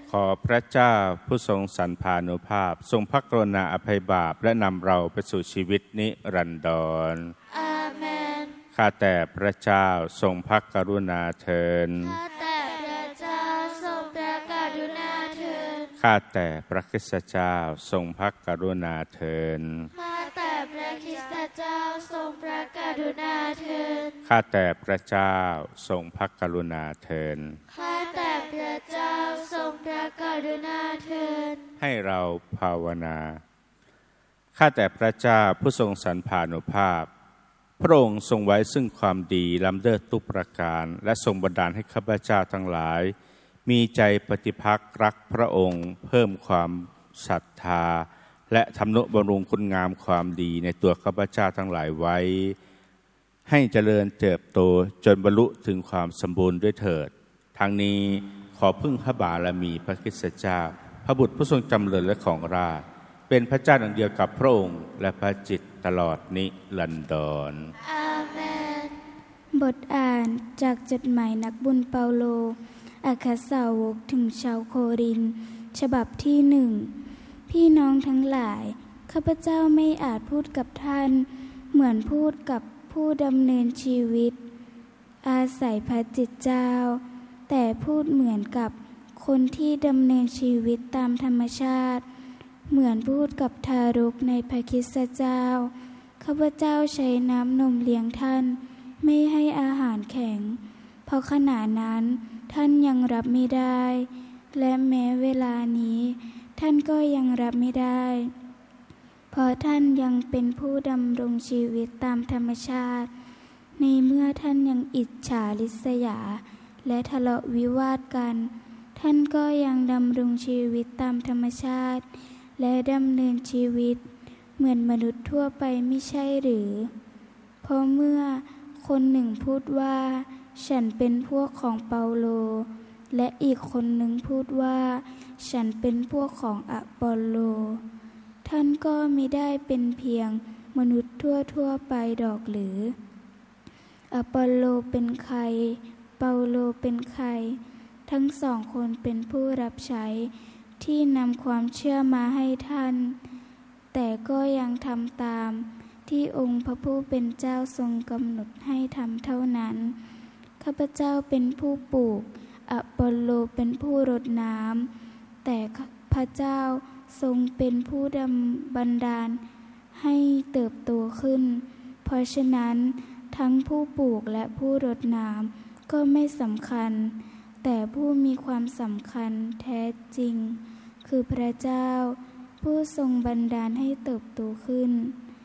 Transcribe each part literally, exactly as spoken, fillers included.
ขอพระเจ้าผู้ทรงสรรพานุภาพทรงพระกรุณาอภัยบาปและนำเราไปสู่ชีวิตนิรันดรอาเมนข้าแต่พระเจ้าทรงพระกรุณาเถิดข้าแต่พระเจ้าทรงพระกรุณาเถิดข้าแต่พระคริสตเจ้าทรงพระกรุณาเถิดข้าแต่พระคริสตเจ้าทรงพระกรุณาเถิดข้าแต่พระเจ้าทรงพระกรุณาเถิดข้าแต่พระเจ้าทรงพระกรุณาเถิดให้เราภาวนาข้าแต่พระเจ้าผู้ทรงสรรพานุภาพพระองค์ทรงไว้ซึ่งความดีล้ำเลิศทุกประการและทรงบันดาลให้ข้าพเจ้าทั้งหลายมีใจปฏิภาครักพระองค์เพิ่มความศรัทธาและทำนุบำรุงคุณงามความดีในตัวข้าพเจ้าทั้งหลายไว้ให้เจริญเติบโตจนบรรลุถึงความสมบูรณ์ด้วยเถิดทั้งนี้ขอพึ่งพระบารมีพระคริสตเจ้าพระบุตรผู้ทรงจำเริญและของราชเป็นพระเจ้าดังเดียวกับพระองค์และพระจิตตลอดนิรันดรอาเมนบทอ่านจากจดหมายนักบุญเปาโลอัครสาวกถึงชาวโครินธ์ฉบับที่หนึ่งพี่น้องทั้งหลายข้าพเจ้าไม่อาจพูดกับท่านเหมือนพูดกับผู้ดำเนินชีวิตอาศัยพระจิตเจ้าแต่พูดเหมือนกับคนที่ดำเนินชีวิตตามธรรมชาติเหมือนพูดกับทารกในพระคริสตเจ้าข้าพเจ้าใช้น้ำนมเลี้ยงท่านไม่ให้อาหารแข็งเพราะขณะนั้นท่านยังรับไม่ได้และแม้เวลานี้ท่านก็ยังรับไม่ได้เพราะท่านยังเป็นผู้ดำรงชีวิตตามธรรมชาติในเมื่อท่านยังอิจฉาริษยาและทะเลาะวิวาทกันท่านก็ยังดำรงชีวิตตามธรรมชาติและดำเนินชีวิตเหมือนมนุษย์ทั่วไปไม่ใช่หรือเพราะเมื่อคนหนึ่งพูดว่าฉันเป็นพวกของเปาโลและอีกคนหนึ่งพูดว่าฉันเป็นพวกของอปอลโลท่านก็มิได้เป็นเพียงมนุษย์ทั่วๆไปดอกหรืออปอลโลเป็นใครเปาโลเป็นใครทั้งสองคนเป็นผู้รับใช้ที่นำความเชื่อมาให้ท่านแต่ก็ยังทำตามที่องค์พระผู้เป็นเจ้าทรงกำหนดให้ทำเท่านั้นข้าพเจ้าเป็นผู้ปลูกอปอลโลเป็นผู้รดน้ำแต่พระเจ้าทรงเป็นผู้ดำบันดาลให้เติบโตขึ้นเพราะฉะนั้นทั้งผู้ปลูกและผู้รดน้ำก็ไม่สำคัญแต่ผู้มีความสำคัญแท้จริงคือพระเจ้าผู้ทรงบันดาลให้เติบโตขึ้น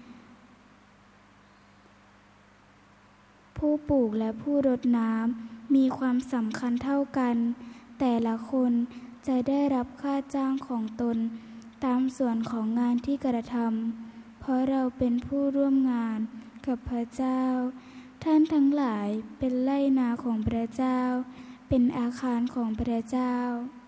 ผู้ปลูกและผู้รดน้ำมีความสำคัญเท่ากันแต่ละคนจะได้รับค่าจ้างของตนตามส่วนของงานที่กระทำเพราะเราเป็นผู้ร่วมงานกับพระเจ้าท่านทั้งหลายเป็นไร่นาของพระเจ้าเป็นอาคารของพระเจ้า